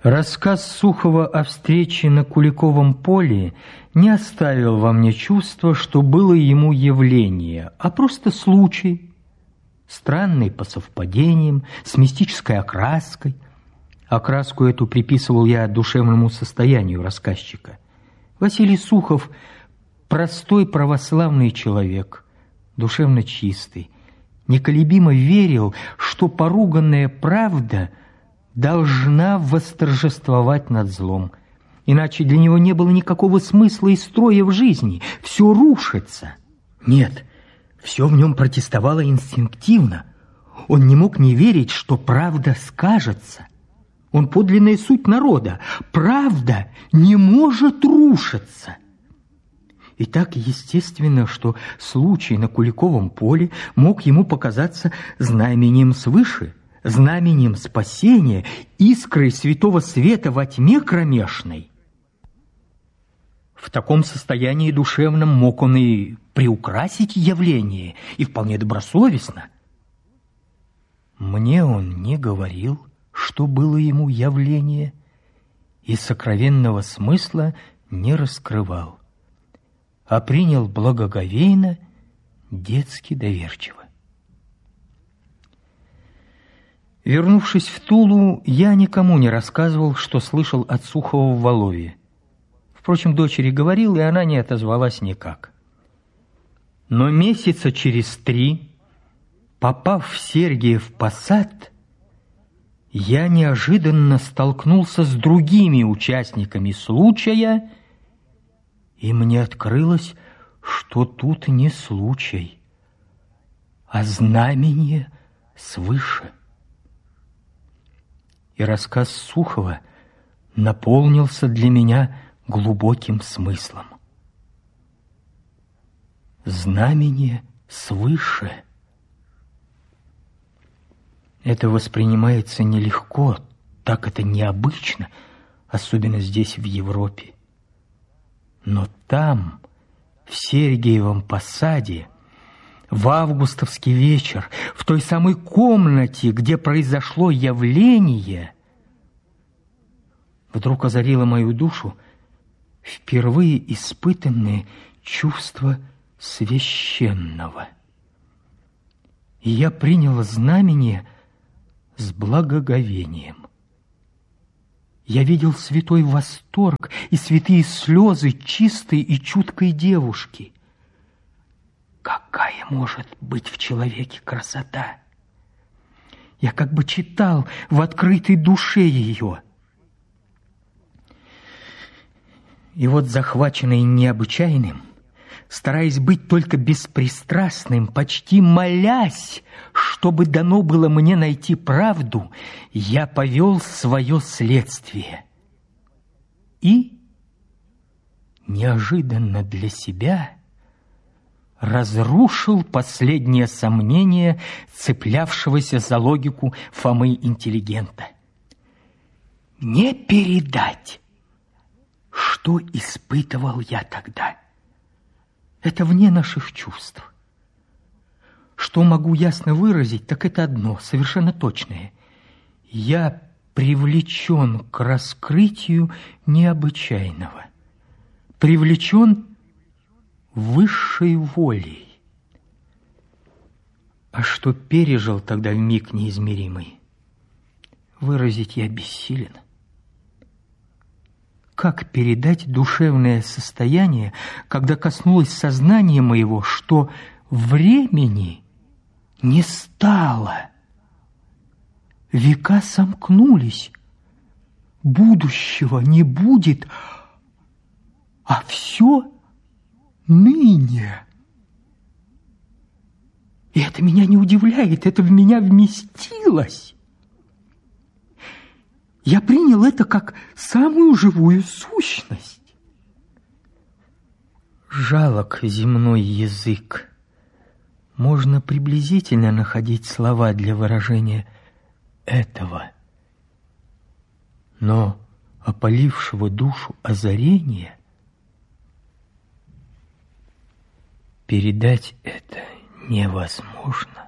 Рассказ Сухова о встрече на Куликовом поле не оставил во мне чувства, что было ему явление, а просто случай, странный по совпадениям, с мистической окраской. Окраску эту приписывал я душевному состоянию рассказчика. Василий Сухов – простой православный человек, душевно чистый, неколебимо верил, что поруганная правда должна восторжествовать над злом. Иначе для него не было никакого смысла и строя в жизни. Все рушится. Нет, все в нем протестовало инстинктивно. Он не мог не верить, что правда скажется. Он подлинная суть народа. Правда не может рушиться. И так естественно, что случай на Куликовом поле мог ему показаться знамением свыше, знаменем спасения, искрой святого света во тьме кромешной. В таком состоянии душевном мог он и приукрасить явление, и вполне добросовестно. Мне он не говорил, что было ему явление, и сокровенного смысла не раскрывал, а принял благоговейно, детски доверчиво. Вернувшись в Тулу, я никому не рассказывал, что слышал от Сухова в Воловье. Впрочем, дочери говорил, и она не отозвалась никак. Но месяца через 3, попав в Сергиев Посад, я неожиданно столкнулся с другими участниками случая, и мне открылось, что тут не случай, а знамение свыше. И рассказ Сухова наполнился для меня глубоким смыслом. Знамение свыше. Это воспринимается нелегко, так это необычно, особенно здесь, в Европе. Но там, в Сергиевом Посаде, в августовский вечер, в той самой комнате, где произошло явление, вдруг озарило мою душу впервые испытанное чувство священного. И я принял знамение с благоговением. Я видел святой восторг и святые слезы чистой и чуткой девушки. Какая может быть в человеке красота? Я как бы читал в открытой душе ее. И вот, захваченный необычайным, стараясь быть только беспристрастным, почти молясь, чтобы дано было мне найти правду, я повел свое следствие. И неожиданно для себя разрушил последнее сомнение, цеплявшегося за логику Фомы-интеллигента. Не передать, что испытывал я тогда. Это вне наших чувств. Что могу ясно выразить, так это одно, совершенно точное. Я привлечен к раскрытию необычайного, привлечен высшей волей. А что пережил тогда в миг неизмеримый, выразить я бессилен. Как передать душевное состояние, когда коснулось сознания моего, что времени не стало, века сомкнулись, будущего не будет, а все ныне. И это меня не удивляет, это в меня вместилось. Я принял это как самую живую сущность. Жалок земной язык. Можно приблизительно находить слова для выражения этого. Но опалившего душу озарения передать это невозможно.